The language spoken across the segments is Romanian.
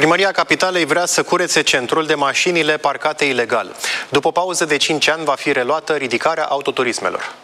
Primăria Capitalei vrea să curețe centrul de mașinile parcate ilegal. După o pauză de 5 ani va fi reluată ridicarea autoturismelor.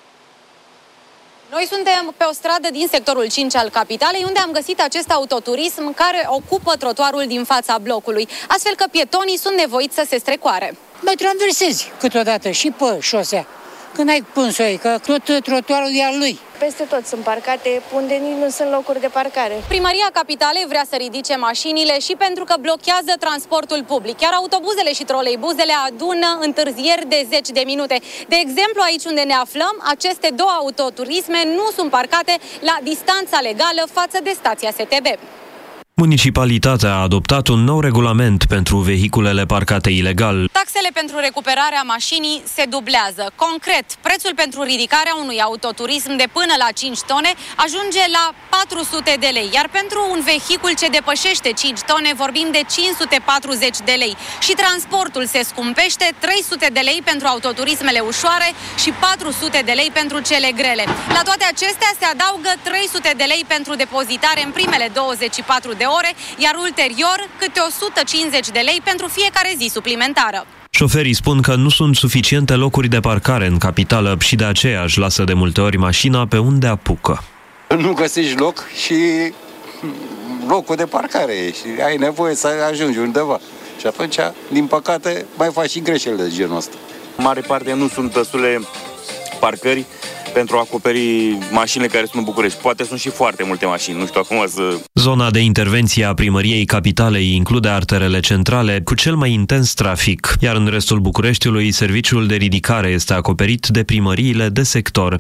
Noi suntem pe o stradă din sectorul 5 al Capitalei, unde am găsit acest autoturism care ocupă trotuarul din fața blocului, astfel că pietonii sunt nevoiți să se strecoare. Mai traversezi câteodată și pe șosea. Când ai pânsoi, că tot trotuarul e al lui. Peste tot sunt parcate, unde nici nu sunt locuri de parcare. Primăria Capitalei vrea să ridice mașinile și pentru că blochează transportul public. Iar autobuzele și troleibuzele adună întârzieri de 10 de minute. De exemplu, aici unde ne aflăm, aceste două autoturisme nu sunt parcate la distanța legală față de stația STB. Municipalitatea a adoptat un nou regulament pentru vehiculele parcate ilegal. Taxele pentru recuperarea mașinii se dublează. Concret, prețul pentru ridicarea unui autoturism de până la 5 tone ajunge la 400 de lei, iar pentru un vehicul ce depășește 5 tone vorbim de 540 de lei. Și transportul se scumpește, 300 de lei pentru autoturismele ușoare și 400 de lei pentru cele grele. La toate acestea se adaugă 300 de lei pentru depozitare în primele 24 de ore, iar ulterior câte 150 de lei pentru fiecare zi suplimentară. Șoferii spun că nu sunt suficiente locuri de parcare în capitală și de aceea își lasă de multe ori mașina pe unde apucă. Nu găsești loc și locul de parcare și ai nevoie să ajungi undeva. Și atunci, din păcate, mai faci și greșeli de genul ăsta. În mare parte nu sunt destule parcări pentru a acoperi mașinile care sunt în București. Poate sunt și foarte multe mașini, nu știu acum să... Zona de intervenție a Primăriei Capitalei include arterele centrale cu cel mai intens trafic, iar în restul Bucureștiului serviciul de ridicare este acoperit de primăriile de sector.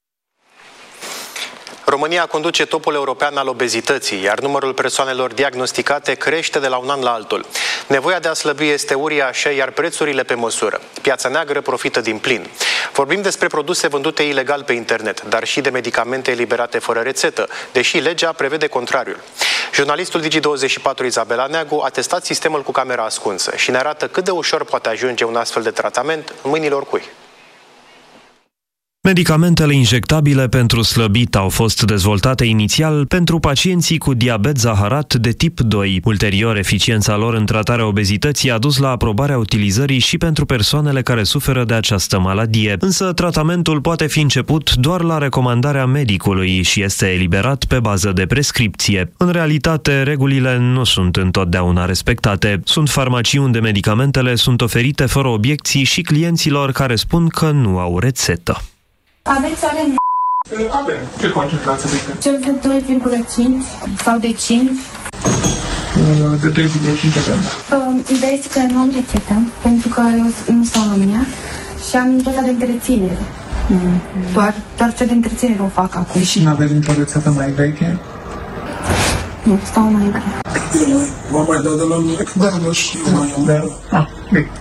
România conduce topul european al obezității, iar numărul persoanelor diagnosticate crește de la un an la altul. Nevoia de a slăbi este uriașă, iar prețurile pe măsură. Piața neagră profită din plin. Vorbim despre produse vândute ilegal pe internet, dar și de medicamente eliberate fără rețetă, deși legea prevede contrariul. Jurnalistul Digi24 Izabela Neagu a testat sistemul cu camera ascunsă și ne arată cât de ușor poate ajunge un astfel de tratament în mâinile oricui. Medicamentele injectabile pentru slăbit au fost dezvoltate inițial pentru pacienții cu diabet zaharat de tip 2. Ulterior, eficiența lor în tratarea obezității a dus la aprobarea utilizării și pentru persoanele care suferă de această maladie. Însă, tratamentul poate fi început doar la recomandarea medicului și este eliberat pe bază de prescripție. În realitate, regulile nu sunt întotdeauna respectate. Sunt farmacii unde medicamentele sunt oferite fără obiecții și clienților care spun că nu au rețetă. Aveți alen? Avem. Ce concentrație de Cel de 2,5 sau de 5? De 3,5 avem. Ideea este că nu am rețetă, pentru că eu nu stau în România și am tot de întreținere. Doar ce de întreținere o fac acum. Și nu aveți nicio rețetă mai veche? Nu, stau mai încă. Vă mai dau de la mine? Da, nu știu mai am. Bine.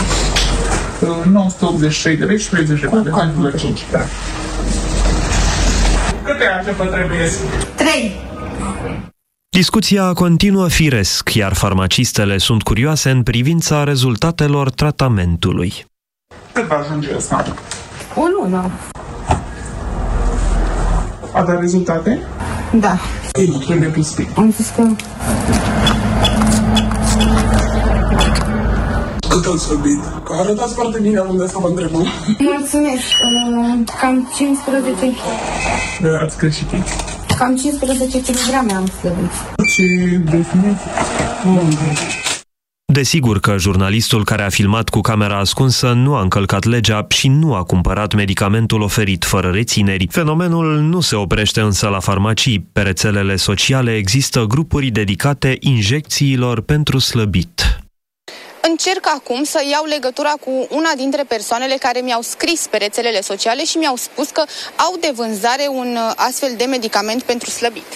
983 de lei și 30 de lei. Câte rețete trebuie? 3. Discuția continuă firesc, iar farmacistele sunt curioase în privința rezultatelor tratamentului. Cât va ajunge ăsta? O lună. A dat rezultate? Da. Ei, nu trebuie pus pic. Am zis că... Cât am slăbit? Că arătați foarte bine unde să vă întrebăm. Mulțumesc. Cam 15. Ați crescut? Cam 15 kg am slăbit. Ce definiție? Desigur că jurnalistul care a filmat cu camera ascunsă nu a încălcat legea și nu a cumpărat medicamentul oferit fără rețineri. Fenomenul nu se oprește însă la farmacii. Pe rețelele sociale există grupuri dedicate injecțiilor pentru slăbit. Încerc acum să iau legătura cu una dintre persoanele care mi-au scris pe rețelele sociale și mi-au spus că au de vânzare un astfel de medicament pentru slăbit.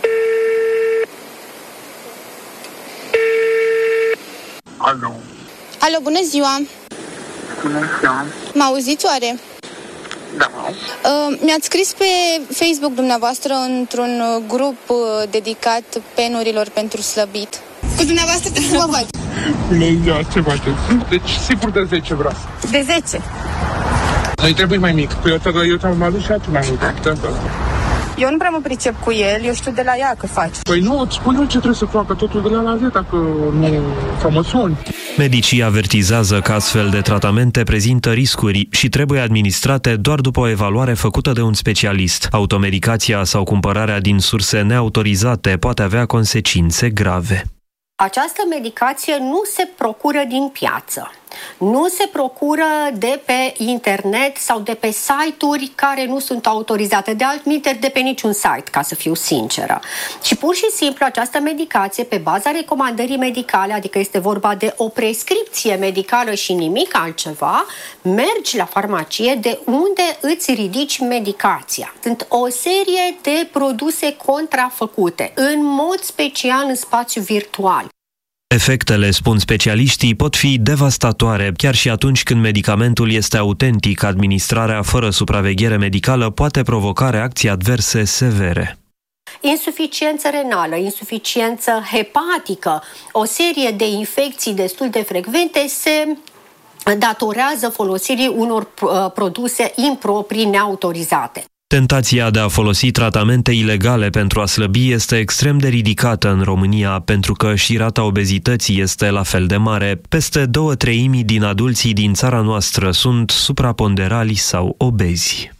Alo. Alo, bună ziua! Bună ziua! Mă auziți oare? Da. Mi-ați scris pe Facebook dumneavoastră într-un grup dedicat penurilor pentru slăbit. Cu dumneavoastră trebuie să mă văd. Bună ziua, ce faceți? Deci, sigur de 10 vreau. De 10? Îi trebuie mai mic. Eu ți-am adus și atunci mai mic. Eu nu prea mă pricep cu el, eu știu de la ea că face. Păi nu, spune ce trebuie să facă, totul de la zi, dacă nu famosuni. Medicii avertizează că astfel de tratamente prezintă riscuri și trebuie administrate doar după o evaluare făcută de un specialist. Automedicația sau cumpărarea din surse neautorizate poate avea consecințe grave. Această medicație nu se procură din piață, nu se procură de pe internet sau de pe site-uri care nu sunt autorizate, de altminteri de pe niciun site, ca să fiu sinceră. Și pur și simplu această medicație, pe baza recomandării medicale, adică este vorba de o prescripție medicală și nimic altceva, mergi la farmacie de unde îți ridici medicația. Sunt o serie de produse contrafăcute, în mod special în spațiu virtual. Efectele, spun specialiștii, pot fi devastatoare. Chiar și atunci când medicamentul este autentic, administrarea fără supraveghere medicală poate provoca reacții adverse severe. Insuficiență renală, insuficiență hepatică, o serie de infecții destul de frecvente se datorează folosirii unor produse improprii neautorizate. Tentația de a folosi tratamente ilegale pentru a slăbi este extrem de ridicată în România, pentru că și rata obezității este la fel de mare. Peste 2/3 din adulții din țara noastră sunt supraponderali sau obezi.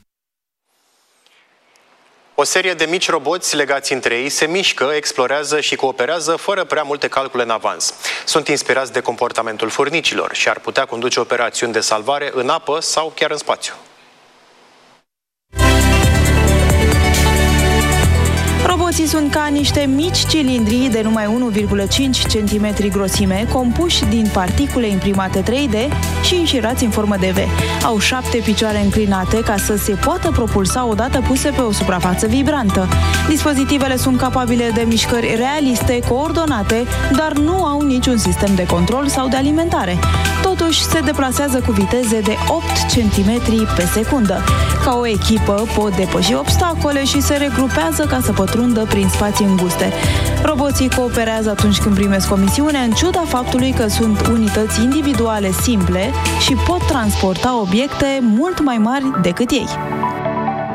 O serie de mici roboți legați între ei se mișcă, explorează și cooperează fără prea multe calcule în avans. Sunt inspirați de comportamentul furnicilor și ar putea conduce operațiuni de salvare în apă sau chiar în spațiu. Roboții sunt ca niște mici cilindri de numai 1,5 cm grosime, compuși din particule imprimate 3D și înșirați în formă de V. Au 7 picioare înclinate ca să se poată propulsa odată puse pe o suprafață vibrantă. Dispozitivele sunt capabile de mișcări realiste, coordonate, dar nu au niciun sistem de control sau de alimentare. Totuși, se deplasează cu viteze de 8 cm pe secundă. Ca o echipă, pot depăși obstacole și se regrupează ca să pătrundă prin spații înguste. Roboții cooperează atunci când primesc o misiune, în ciuda faptului că sunt unități individuale simple și pot transporta obiecte mult mai mari decât ei.